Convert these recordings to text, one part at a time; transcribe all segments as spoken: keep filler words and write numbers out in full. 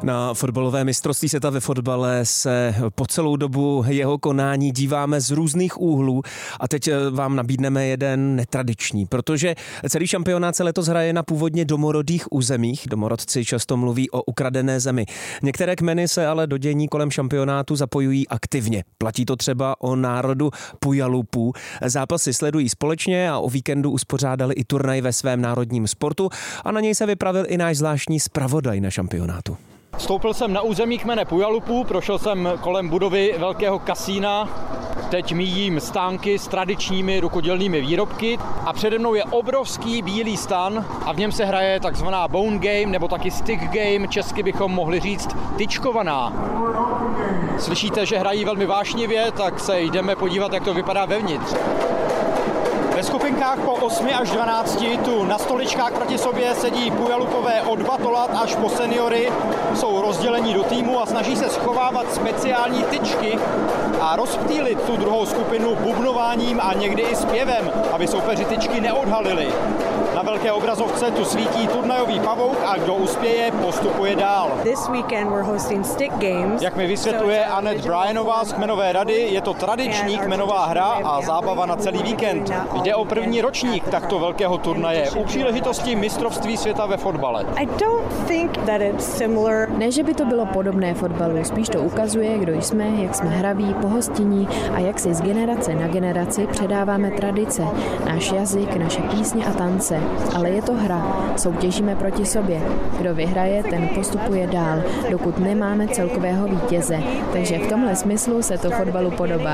Na fotbalové mistrovství světa ve fotbale se po celou dobu jeho konání díváme z různých úhlů a teď vám nabídneme jeden netradiční, protože celý šampionát se letos hraje na původně domorodých územích. Domorodci často mluví o ukradené zemi. Některé kmeny se ale do dění kolem šampionátu zapojují aktivně. Platí to třeba o národu Puyalupů. Zápasy sledují společně a o víkendu uspořádali i turnaj ve svém národním sportu a na něj se vypravil i náš zvláštní zpravodaj na šampionátu. Vstoupil jsem na území kmene Puyalupů, prošel jsem kolem budovy velkého kasína, teď míjím stánky s tradičními rukodělnými výrobky a přede mnou je obrovský bílý stan a v něm se hraje takzvaná bone game nebo taky stick game, česky bychom mohli říct tyčkovaná. Slyšíte, že hrají velmi vášnivě, tak se jdeme podívat, jak to vypadá vevnitř. Ve skupinkách po osmi až dvanácti tu na stoličkách proti sobě sedí Puyalupové od batolat až po seniory. Jsou rozdělení do týmu a snaží se schovávat speciální tyčky a rozptýlit tu druhou skupinu bubnováním a někdy i zpěvem, aby soupeři tyčky neodhalili. Na velké obrazovce tu svítí turnajový pavouk a kdo uspěje, postupuje dál. This weekend we're hosting stick games. Jak mi vysvětluje Annette Bryanová z kmenové rady, je to tradiční kmenová hra a zábava na celý víkend. Jde o první ročník takto velkého turnaje u příležitosti mistrovství světa ve fotbale. I don't think that it's similar. Ne, že by to bylo podobné fotbalu, spíš to ukazuje, kdo jsme, jak jsme hraví, pohostinní a jak si z generace na generaci předáváme tradice, náš jazyk, naše písně a tance. Ale je to hra, soutěžíme proti sobě. Kdo vyhraje, ten postupuje dál, dokud nemáme celkového vítěze. Takže v tomhle smyslu se to fotbalu podobá.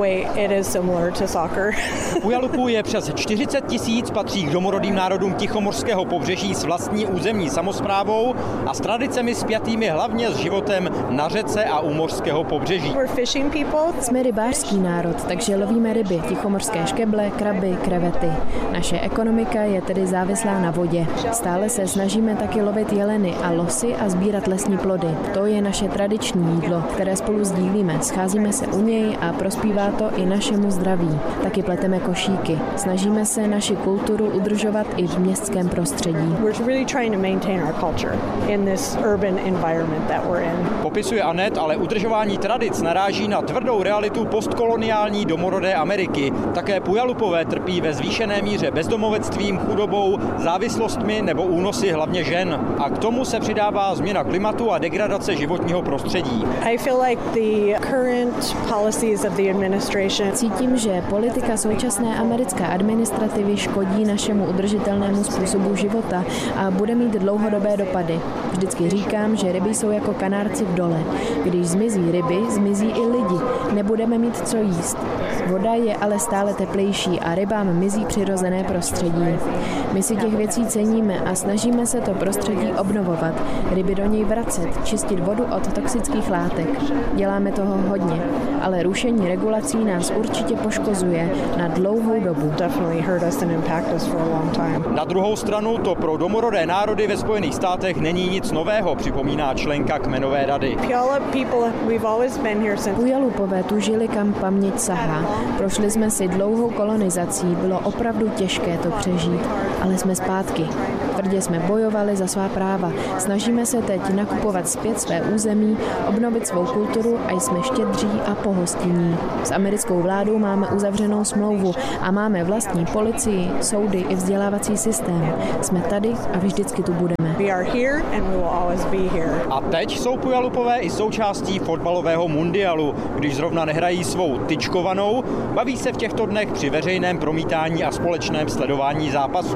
Puyalupů je přes čtyřicet tisíc, patří k domorodým národům Tichomořského pobřeží s vlastní územní samosprávou a s tradicemi spjatými hlavně s životem na řece a u mořského pobřeží. Jsme rybářský národ, takže lovíme ryby, tichomořské škeble, kraby, krevety. Naše ekonomika je tedy závislá na vodě. Stále se snažíme taky lovit jeleny a losy a sbírat lesní plody. To je naše tradiční jídlo, které spolu sdílíme. Scházíme se u něj a prospívá to i našemu zdraví. Taky pleteme košíky. Snažíme se naši kulturu udržovat i v městském prostředí. Popisuje Annette, ale udržování tradic naráží na tvrdou realitu postkoloniální domorodé Ameriky. Také Puyalupové trpí ve zvýšené míře bezdomovectvím, chudobou, závislostmi nebo únosy hlavně žen. A k tomu se přidává změna klimatu a degradace životního prostředí. Cítím, že politika současné americké administrativy škodí našemu udržitelnému způsobu života a bude mít dlouhodobé dopady. Vždycky říkám, že ryby jsou jako kanárci v dole. Když zmizí ryby, zmizí i lidi. Nebudeme mít co jíst. Voda je ale stále teplejší a rybám mizí přirozené prostředí. My si těch věcí ceníme a snažíme se to prostředí obnovovat, ryby do něj vracet, čistit vodu od toxických látek. Děláme toho hodně, ale rušení regulací nás určitě poškozuje na dlouhou dobu. Na druhou stranu to pro domorodé národy ve Spojených státech není nic nového, připomíná členka kmenové rady. Puyalupové tu žili, kam paměť sahá. Prošli jsme si dlouhou kolonizací, bylo opravdu těžké to přežít, ale jsme zpátky. Tvrdě jsme bojovali za svá práva. Snažíme se teď nakupovat zpět své území, obnovit svou kulturu a jsme štědří a pohostinní. S americkou vládou máme uzavřenou smlouvu a máme vlastní policii, soudy i vzdělávací systém. Jsme tady a vždycky tu budeme. A teď jsou Puyalupové i součástí fotbalového mundialu. Když zrovna nehrají svou tyčkovanou, baví se v těchto dnech při veřejném promítání a společném sledování zápasů.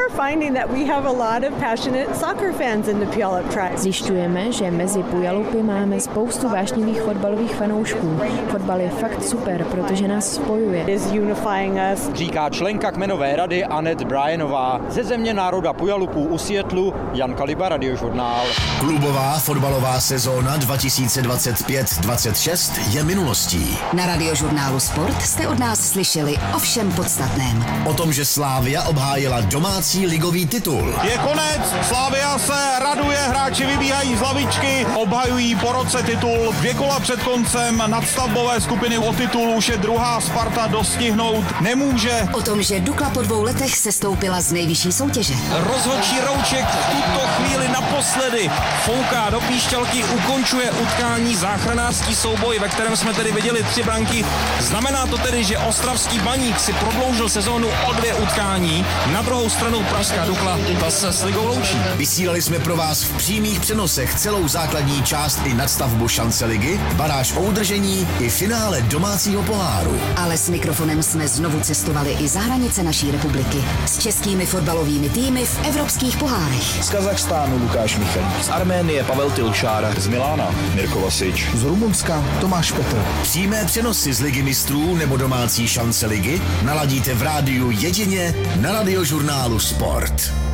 Zjišťujeme, že mezi Puyalupy máme spoustu vášnivých fotbalových fanoušků. Fotbal je fakt super, protože nás spojuje. Říká členka kmenové rady Annette Bryanová. Ze země národa Puyalupů u Seattlu Jan Kaliba, Radiožurnál. Klubová fotbalová sezóna dva tisíce dvacet pět dvacet šest je minulostí. Na Radiožurnálu Sport jste od nás slyšeli o všem podstatném. O tom, že Slavia obhájila domácí ligový titul. Je konec, Slavia se raduje, hráči vybíhají z lavičky, obhajují po roce titul. Dvě kola před koncem nadstavbové skupiny o titul už je druhá, Sparta dostihnout nemůže. O tom, že Dukla po dvou letech sestoupila z nejvyšší soutěže. Rozhodčí Rouček v tuto chvíli naposledy fouká do píšťalky, ukončuje utkání, záchranářský souboj, ve kterém jsme tedy viděli tři branky. Znamená to tedy, že ostravský Baník si prodloužil sezónu o dvě utkání. Na druhou stranu pražská Dukla, ta se s ligou loučí. Vysílali jsme pro vás v přímých přenosech celou základní část i nadstavbu šance ligy, baráž o udržení i finále domácího poháru. Ale s mikrofonem jsme znovu cestovali i za hranice naší republiky. S českými fotbalovými týmy v evropských pohárech. Z Kazachstánu Lukáš Michalík, z Arménie Pavel Tilšár, Z Milána Mirko Vasič, z Rumunska Tomáš Petr. Přímé přenosy z Ligy mistrů nebo domácí šance ligy naladíte v rádiu jedině na Radiožurnálu Sport.